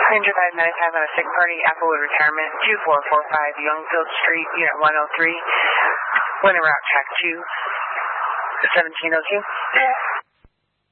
Ranger 595 on a sick party, Applewood Retirement, 2445 Youngfield Street, Unit 103, winter route track 2, 1702.